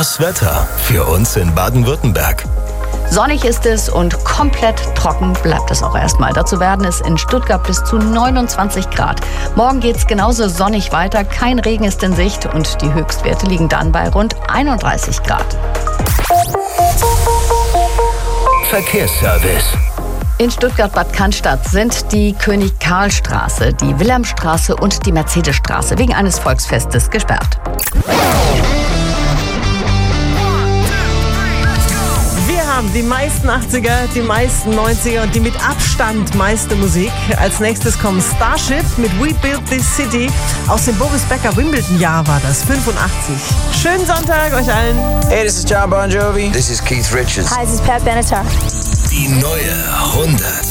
Das Wetter für uns in Baden-Württemberg. Sonnig ist es und komplett trocken bleibt es auch erstmal. Dazu werden es in Stuttgart bis zu 29 Grad. Morgen geht es genauso sonnig weiter, kein Regen ist in Sicht und die Höchstwerte liegen dann bei rund 31 Grad. Verkehrsservice. In Stuttgart-Bad Cannstatt sind die König-Karl-Straße, die Wilhelmstraße und die Mercedesstraße wegen eines Volksfestes gesperrt. Wir haben die meisten 80er, die meisten 90er und die mit Abstand meiste Musik. Als nächstes kommen Starship mit We Built This City. Aus dem Boris Becker Wimbledon-Jahr war das, 85. Schönen Sonntag euch allen. Hey, this is John Bon Jovi. This is Keith Richards. Hi, this is Pat Benatar. Die neue 100.